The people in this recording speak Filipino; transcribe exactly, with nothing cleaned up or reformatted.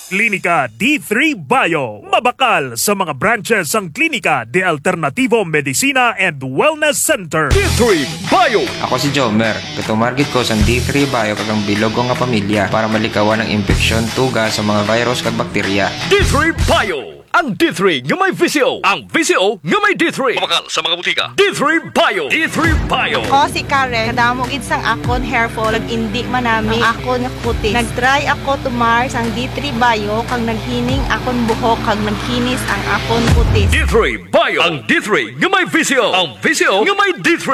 Klinika D three Bio. Mabakal sa mga branches ang Klinika de Alternativo Medicina and Wellness Center. D three Bio. Ako si Jomer. Katumargit ko sa D three Bio kagang bilog ko nga pamilya para malikawan ng infeksyon, tuga sa mga virus kag bakterya. D three Bio. Ang D three nga may V C O. Ang V C O nga may D three. Mabakal sa mga butika. D three Bio. D three Bio. Ako si Karen. Kadamo gid sang akon hair fall. Indi manami ang akon nga kutis. Nag-try ako tumar sang D three Bio kang naghining akon buhok kag naghinis ang akon kutis. D three Bio. Ang D three nga may V C O. Ang V C O nga may D three.